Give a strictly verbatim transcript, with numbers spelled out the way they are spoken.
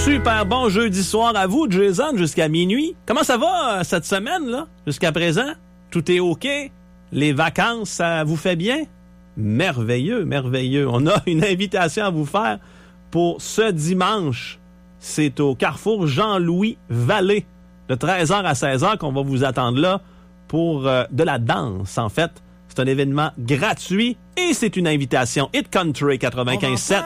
Super bon jeudi soir à vous, Jason, jusqu'à minuit. Comment ça va cette semaine, là, jusqu'à présent? Tout est OK? Les vacances, ça vous fait bien? Merveilleux, merveilleux. On a une invitation à vous faire pour ce dimanche. C'est au Carrefour Jean-Louis Vallée, de treize heures à seize heures qu'on va vous attendre là pour euh, de la danse, en fait. C'est un événement gratuit et c'est une invitation Hit Country quatre-vingt-quinze sept.